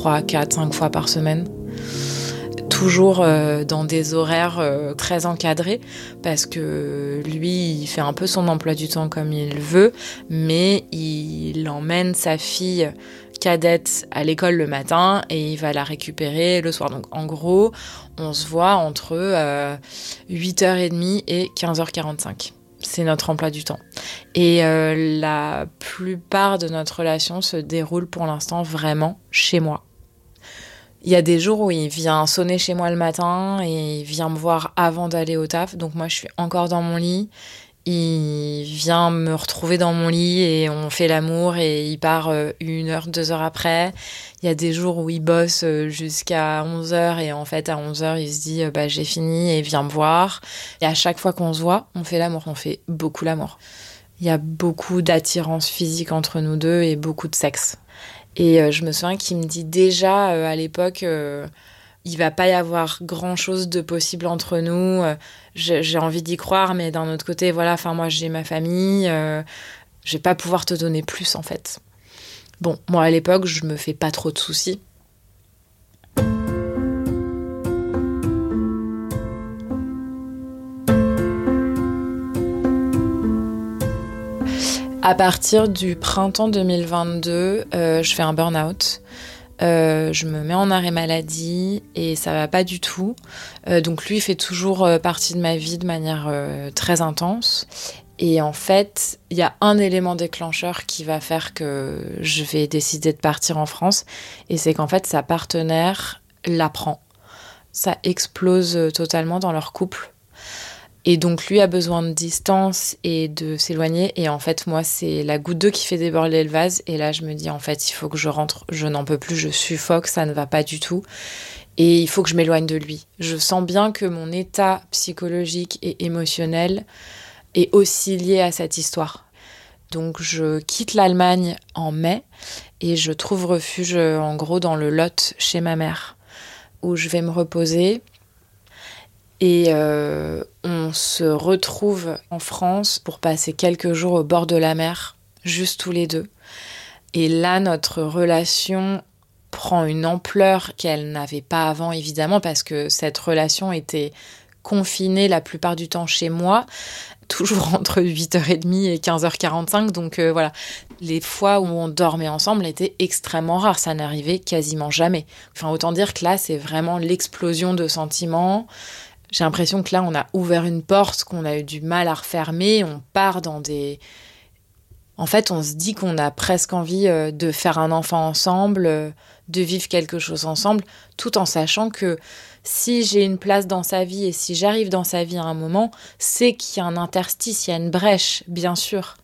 3, 4, 5 fois par semaine. Toujours dans des horaires très encadrés, parce que lui, il fait un peu son emploi du temps comme il veut, mais il emmène sa fille cadette à l'école le matin et il va la récupérer le soir. Donc en gros, on se voit entre 8h30 et 15h45. C'est notre emploi du temps. Et la plupart de notre relation se déroule pour l'instant vraiment chez moi. Il y a des jours où il vient sonner chez moi le matin et il vient me voir avant d'aller au taf. Donc moi, je suis encore dans mon lit. Il vient me retrouver dans mon lit et on fait l'amour et il part 1h, 2h après. Il y a des jours où il bosse jusqu'à 11h et en fait à 11h il se dit j'ai fini et il vient me voir. Et à chaque fois qu'on se voit, on fait l'amour, on fait beaucoup l'amour. Il y a beaucoup d'attirance physique entre nous deux et beaucoup de sexe. Et je me souviens qu'il me dit déjà à l'époque il va pas y avoir grand chose de possible entre nous. J'ai envie d'y croire, mais d'un autre côté, voilà, moi j'ai ma famille, je vais pas pouvoir te donner plus en fait. Bon, moi à l'époque, je me fais pas trop de soucis. À partir du printemps 2022, je fais un burn-out. Je me mets en arrêt maladie et ça va pas du tout. Donc lui, il fait toujours partie de ma vie de manière très intense. Et en fait, il y a un élément déclencheur qui va faire que je vais décider de partir en France. Et c'est qu'en fait, sa partenaire l'apprend. Ça explose totalement dans leur couple. Et donc lui a besoin de distance et de s'éloigner. Et en fait, moi, c'est la goutte d'eau qui fait déborder le vase. Et là, je me dis, en fait, il faut que je rentre. Je n'en peux plus, je suffoque, ça ne va pas du tout. Et il faut que je m'éloigne de lui. Je sens bien que mon état psychologique et émotionnel est aussi lié à cette histoire. Donc je quitte l'Allemagne en mai et je trouve refuge, en gros, dans le Lot, chez ma mère, où je vais me reposer. Et on se retrouve en France pour passer quelques jours au bord de la mer, juste tous les deux. Et là, notre relation prend une ampleur qu'elle n'avait pas avant, évidemment, parce que cette relation était confinée la plupart du temps chez moi, toujours entre 8h30 et 15h45. Donc voilà, les fois où on dormait ensemble étaient extrêmement rares, ça n'arrivait quasiment jamais. Enfin, autant dire que là, c'est vraiment l'explosion de sentiments. J'ai l'impression que là, on a ouvert une porte qu'on a eu du mal à refermer. On part dans des... En fait, on se dit qu'on a presque envie de faire un enfant ensemble, de vivre quelque chose ensemble, tout en sachant que si j'ai une place dans sa vie et si j'arrive dans sa vie à un moment, c'est qu'il y a un interstice, il y a une brèche, bien sûr.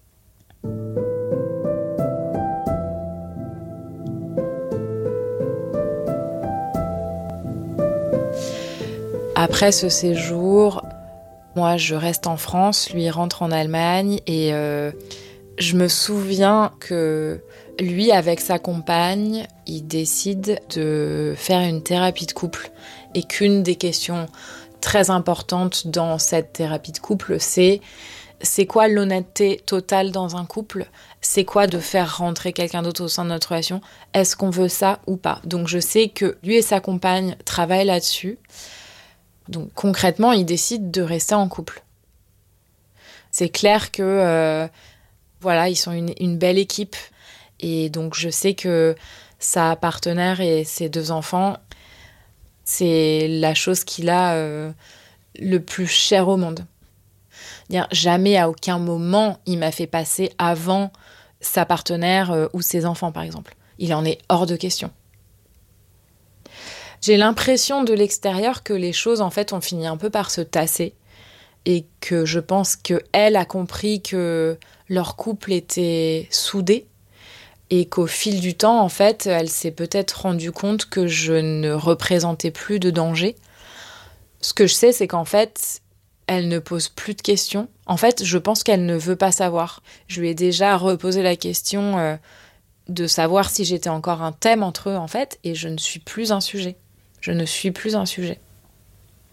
Après ce séjour, moi je reste en France, lui rentre en Allemagne et je me souviens que lui, avec sa compagne, il décide de faire une thérapie de couple et qu'une des questions très importantes dans cette thérapie de couple, c'est quoi l'honnêteté totale dans un couple ? C'est quoi de faire rentrer quelqu'un d'autre au sein de notre relation ? Est-ce qu'on veut ça ou pas ? Donc je sais que lui et sa compagne travaillent là-dessus. Donc concrètement, ils décident de rester en couple. C'est clair que voilà, ils sont une belle équipe. Et donc je sais que sa partenaire et ses 2 enfants, c'est la chose qu'il a le plus cher au monde. Jamais à aucun moment il m'a fait passer avant sa partenaire ou ses enfants, par exemple. Il en est hors de question. J'ai l'impression de l'extérieur que les choses, en fait, ont fini un peu par se tasser et que je pense qu'elle a compris que leur couple était soudé et qu'au fil du temps, en fait, elle s'est peut-être rendue compte que je ne représentais plus de danger. Ce que je sais, c'est qu'en fait, elle ne pose plus de questions. En fait, je pense qu'elle ne veut pas savoir. Je lui ai déjà reposé la question de savoir si j'étais encore un thème entre eux, en fait, et je ne suis plus un sujet. Je ne suis plus un sujet.